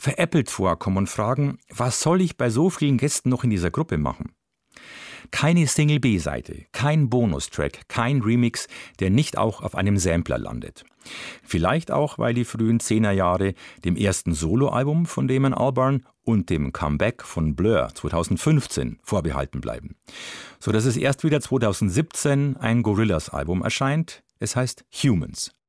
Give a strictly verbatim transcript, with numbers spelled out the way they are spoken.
veräppelt vorkommen und fragen, was soll ich bei so vielen Gästen noch in dieser Gruppe machen? Keine Single-B-Seite, kein Bonustrack, kein Remix, der nicht auch auf einem Sampler landet. Vielleicht auch, weil die frühen Zehnerjahre dem ersten Soloalbum von Damon Albarn und dem Comeback von Blur zweitausendfünfzehn vorbehalten bleiben. So dass es erst wieder zweitausendsiebzehn ein Gorillaz-Album erscheint. Es heißt Humans.